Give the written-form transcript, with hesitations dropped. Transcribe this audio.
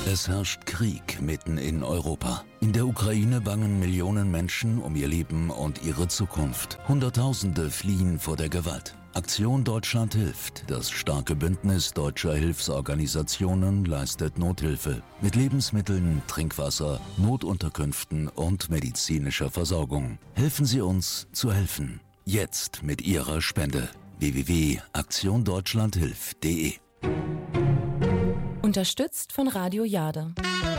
Es herrscht Krieg mitten in Europa. In der Ukraine bangen Millionen Menschen um ihr Leben und ihre Zukunft. Hunderttausende fliehen vor der Gewalt. Aktion Deutschland hilft. Das starke Bündnis deutscher Hilfsorganisationen leistet Nothilfe mit Lebensmitteln, Trinkwasser, Notunterkünften und medizinischer Versorgung. Helfen Sie uns zu helfen. Jetzt mit Ihrer Spende. www.aktiondeutschlandhilft.de. Unterstützt von Radio Jade.